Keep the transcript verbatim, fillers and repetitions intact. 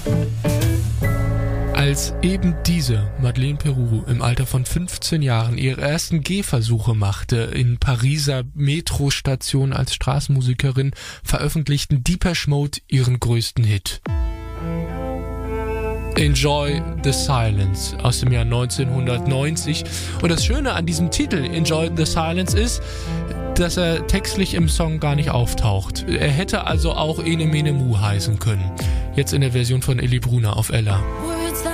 Als eben diese Madeleine Peyroux im Alter von fünfzehn Jahren ihre ersten Gehversuche machte in Pariser Metrostationen als Straßenmusikerin, veröffentlichten Depeche Mode ihren größten Hit. Enjoy the Silence aus dem Jahr neunzehnhundertneunzig. Und das Schöne an diesem Titel Enjoy the Silence ist, dass er textlich im Song gar nicht auftaucht. Er hätte also auch Ene Mene Mu heißen können. Jetzt in der Version von Elli Brunner auf Ella.